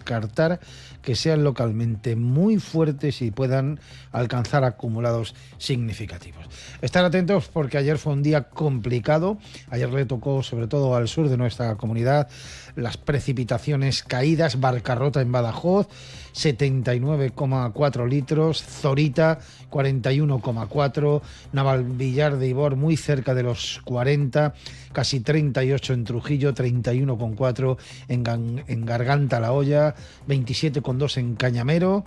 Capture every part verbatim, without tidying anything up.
descartar que sean localmente muy fuertes y puedan alcanzar acumulados significativos. Estar atentos porque ayer fue un día complicado. Ayer le tocó sobre todo al sur de nuestra comunidad las precipitaciones caídas. Barcarrota en Badajoz, setenta y nueve coma cuatro litros, Zorita cuarenta y uno coma cuatro, Navalvillar de Ibor muy cerca de los cuarenta, casi treinta y ocho en Trujillo, treinta y uno coma cuatro en, en Garganta La Olla, veintisiete coma dos en Cañamero.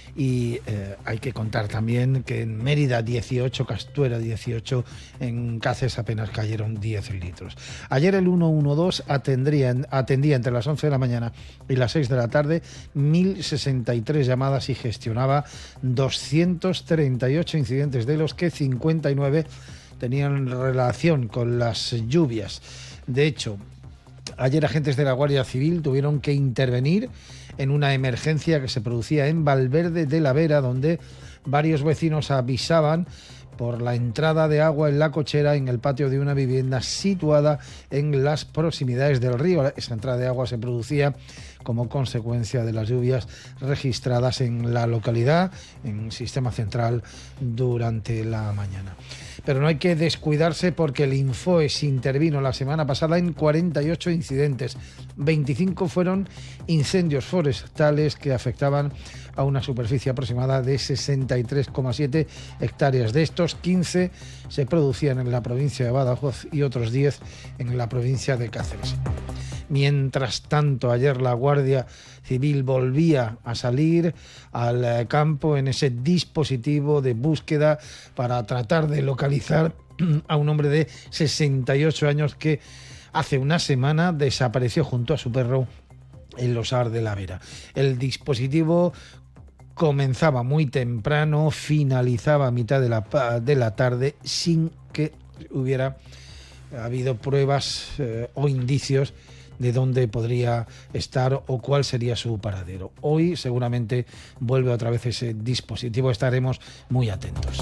Y eh, hay que contar también que en Mérida dieciocho, Castuera dieciocho, en Cáceres apenas cayeron diez litros. Ayer el ciento doce atendría, atendía entre las once de la mañana y las seis de la tarde mil sesenta y tres llamadas y gestionaba doscientos treinta y ocho incidentes, de los que cincuenta y nueve tenían relación con las lluvias. De hecho, ayer agentes de la Guardia Civil tuvieron que intervenir en una emergencia que se producía en Valverde de la Vera, donde varios vecinos avisaban por la entrada de agua en la cochera en el patio de una vivienda situada en las proximidades del río. Esa entrada de agua se producía como consecuencia de las lluvias registradas en la localidad, en Sistema Central, durante la mañana. Pero no hay que descuidarse porque el Infoes intervino la semana pasada en cuarenta y ocho incidentes. veinticinco fueron incendios forestales que afectaban a una superficie aproximada de sesenta y tres coma siete hectáreas. De estos, quince se producían en la provincia de Badajoz y otros diez en la provincia de Cáceres. Mientras tanto, ayer la Guardia Civil volvía a salir al campo en ese dispositivo de búsqueda para tratar de localizar a un hombre de sesenta y ocho años que hace una semana desapareció junto a su perro en los Ar de la Vera. El dispositivo comenzaba muy temprano, finalizaba a mitad de la, de la tarde sin que hubiera habido pruebas eh, o indicios de dónde podría estar o cuál sería su paradero. Hoy seguramente vuelve otra vez ese dispositivo, estaremos muy atentos.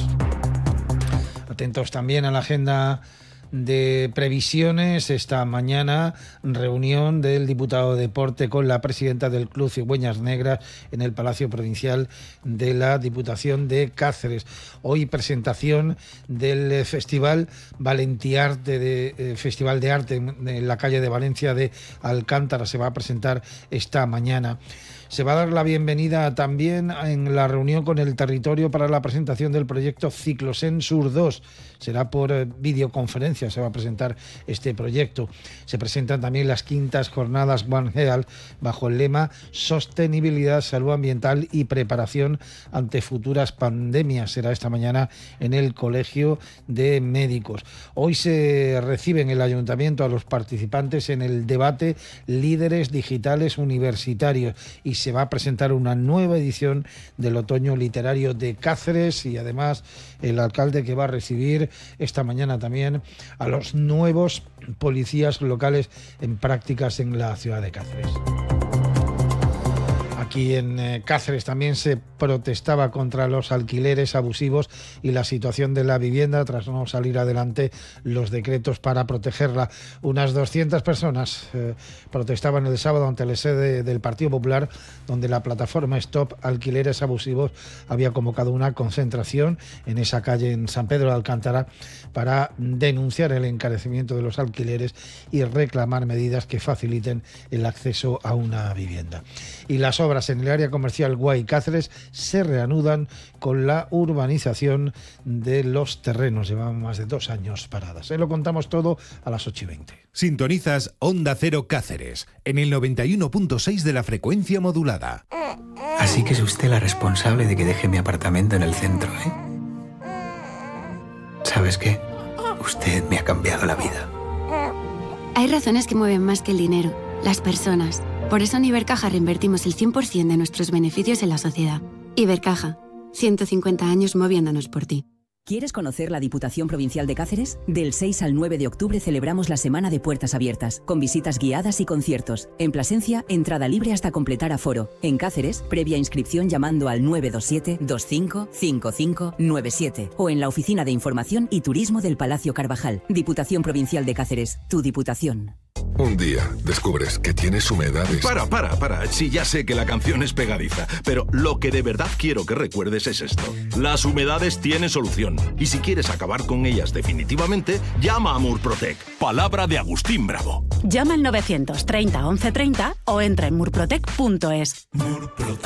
Atentos también a la agenda de previsiones. Esta mañana reunión del diputado de Deporte con la presidenta del Club Cigüeñas Negras en el Palacio Provincial de la Diputación de Cáceres. Hoy presentación del Festival Valentiarte, de, eh, Festival de Arte en, en la calle de Valencia de Alcántara. Se va a presentar esta mañana. Se va a dar la bienvenida también en la reunión con el territorio para la presentación del proyecto Ciclosen Sur dos. Será por eh, videoconferencia, se va a presentar este proyecto. Se presentan también las quintas jornadas One Health bajo el lema Sostenibilidad, Salud Ambiental y Preparación ante futuras pandemias. Será esta mañana en el Colegio de Médicos. Hoy se recibe en el Ayuntamiento a los participantes en el debate Líderes Digitales Universitarios y se va a presentar una nueva edición del Otoño Literario de Cáceres, y además el alcalde que va a recibir esta mañana también a los nuevos policías locales en prácticas en la ciudad de Cáceres. Aquí en eh, Cáceres también se protestaba contra los alquileres abusivos y la situación de la vivienda tras no salir adelante los decretos para protegerla. Unas doscientas personas eh, protestaban el sábado ante la sede del Partido Popular, donde la plataforma Stop Alquileres Abusivos había convocado una concentración en esa calle en San Pedro de Alcántara para denunciar el encarecimiento de los alquileres y reclamar medidas que faciliten el acceso a una vivienda. Y las obras en el área comercial Guay Cáceres se reanudan con la urbanización de los terrenos. Llevan más de dos años paradas. Se lo contamos todo a las ocho y veinte. Sintonizas Onda Cero Cáceres en el noventa y uno punto seis de la frecuencia modulada. Así que es usted la responsable de que deje mi apartamento en el centro, ¿eh? ¿Sabes qué? Usted me ha cambiado la vida. Hay razones que mueven más que el dinero, las personas. Por eso en Ibercaja reinvertimos el cien por ciento de nuestros beneficios en la sociedad. Ibercaja, ciento cincuenta años moviéndonos por ti. ¿Quieres conocer la Diputación Provincial de Cáceres? Del seis al nueve de octubre celebramos la Semana de Puertas Abiertas, con visitas guiadas y conciertos. En Plasencia, entrada libre hasta completar aforo. En Cáceres, previa inscripción llamando al nueve dos siete, dos cinco, cinco cinco nueve siete o en la Oficina de Información y Turismo del Palacio Carvajal. Diputación Provincial de Cáceres, tu Diputación. Un día descubres que tienes humedades. Para, para, para. Sí, ya sé que la canción es pegadiza, pero lo que de verdad quiero que recuerdes es esto. Las humedades tienen solución. Y si quieres acabar con ellas definitivamente, llama a Murprotec. Palabra de Agustín Bravo. Llama al novecientos treinta once treinta o entra en murprotec punto es.